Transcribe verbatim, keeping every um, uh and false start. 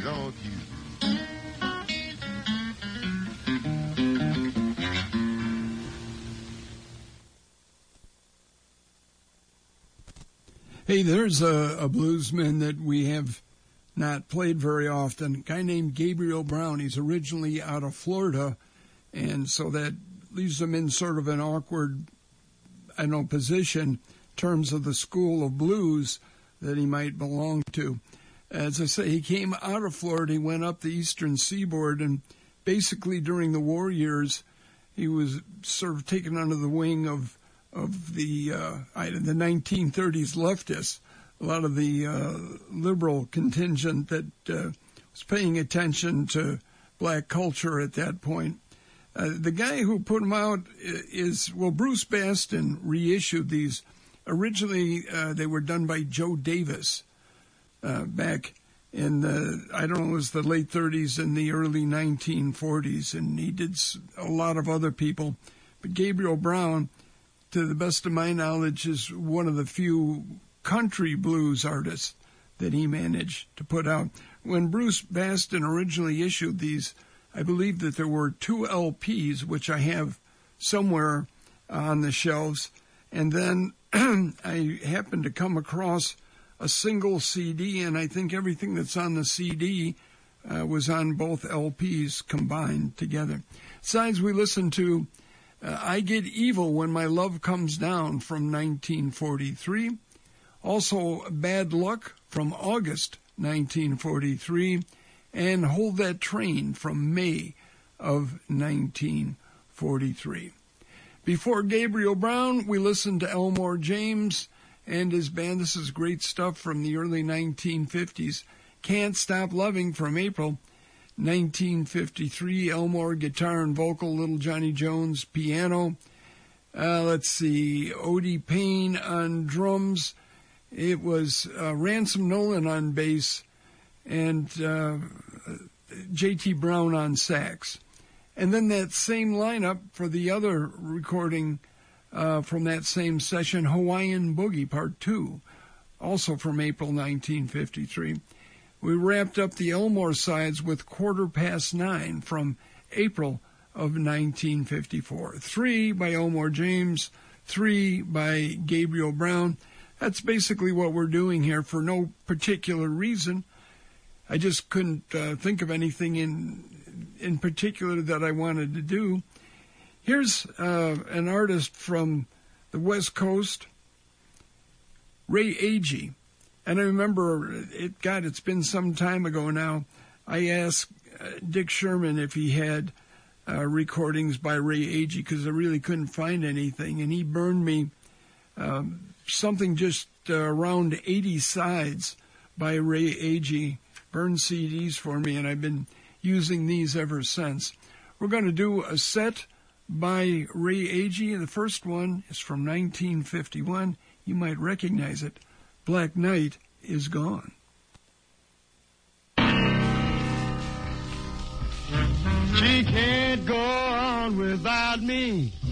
dog you. Hey, there's a, a bluesman that we have not played very often, a guy named Gabriel Brown. He's originally out of Florida, and so that leaves him in sort of an awkward, I don't know, position in terms of the school of blues that he might belong to. As I say, he came out of Florida, he went up the eastern seaboard, and basically during the war years, he was sort of taken under the wing of of the uh, the nineteen thirties leftists, a lot of the uh, liberal contingent that uh, was paying attention to black culture at that point. Uh, the guy who put them out is, well, Bruce Bastin reissued these. Originally, uh, they were done by Joe Davis uh, back in the, I don't know, it was the late thirties and the early nineteen forties, and he did a lot of other people. But Gabriel Brown, to the best of my knowledge, is one of the few country blues artists that he managed to put out. When Bruce Bastin originally issued these, I believe that there were two L Ps, which I have somewhere on the shelves, and then I happened to come across a single C D, and I think everything that's on the C D uh, was on both L Ps combined together. Besides, we listened to Uh, I Get Evil When My Love Comes Down from nineteen forty-three. Also, Bad Luck from August nineteen forty-three. And Hold That Train from May of nineteen forty-three. Before Gabriel Brown, we listened to Elmore James and his band. This is great stuff from the early nineteen fifties. Can't Stop Loving from April nineteen fifty-three, Elmore, guitar and vocal, Little Johnny Jones, piano. Uh, let's see, Odie Payne on drums. It was uh, Ransom Nolan on bass and uh, J T Brown on sax. And then that same lineup for the other recording uh, from that same session, Hawaiian Boogie Part two, also from April nineteen fifty-three. We wrapped up the Elmore sides with Quarter Past Nine from April of nineteen fifty-four. Three by Elmore James, three by Gabriel Brown. That's basically what we're doing here for no particular reason. I just couldn't uh, think of anything in in particular that I wanted to do. Here's uh, an artist from the West Coast, Ray Agee. And I remember, it, God, it's been some time ago now, I asked uh, Dick Sherman if he had uh, recordings by Ray Agee, because I really couldn't find anything. And he burned me um, something just uh, around eighty sides by Ray Agee, burned C Ds for me, and I've been using these ever since. We're going to do a set by Ray Agee. The first one is from nineteen fifty-one. You might recognize it. Black Night is Gone. She can't go on without me.